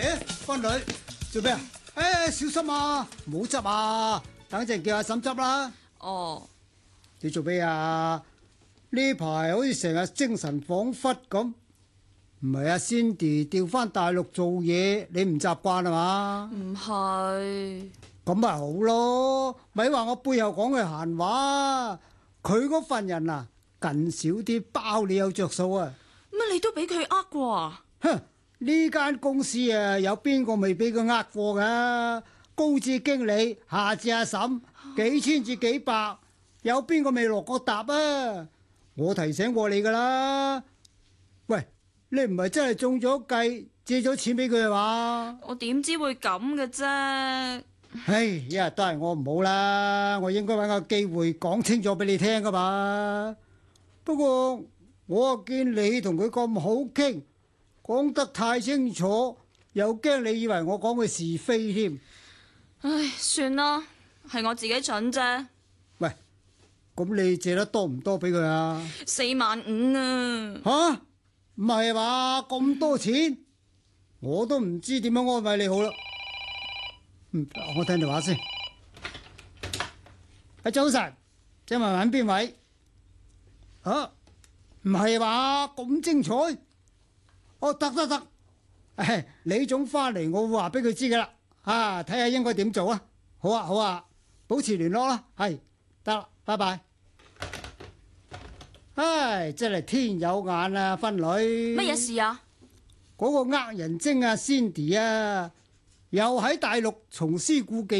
芬女做咩啊？小心啊，唔好執啊！等陣叫阿嬸執啦。 哦， 你做咩啊？呢排好似成日精神恍惚咁。唔係阿 Cindy 調翻大陸做嘢，你唔習慣啊嘛？ 唔係。 咁咪好咯，咪話我背後講佢閒話。佢嗰份人啊，近少啲，包你有着數啊！ 乜你都俾佢呃過啊？ 哼，呢間公司啊，有邊個未俾佢呃過噶？高至經理，下至阿嬸，幾千至幾百，有邊個未落過搭啊？我提醒過你噶啦。喂，你唔係真係中咗計，借咗錢俾佢係嘛？ 我點知會咁嘅啫？ 唉，一日都係我唔好啦，我應該搵個機會講清楚俾你聽噶嘛。不過我見你同佢咁好傾，講得太清楚，又驚你以為我講佢是非添。 唉，算啦，係我自己蠢啫。 喂，咁你借得多唔多俾佢啊 45000啊！ 吓，唔係嘛？咁多錢，我都唔知點樣安慰你好啦。我聽電話先。早晨，請問揾邊位？啊，唔係嘛？咁精彩？哦，得，李總翻嚟，我會話俾佢知噶啦。睇下應該點做啊？好啊，保持聯絡啦。係，得啦，拜拜。唉，真係天有眼啊，芬女。 乜嘢事啊？ 嗰個呃人精啊 ，Cindy 啊，又喺大陸重施故技。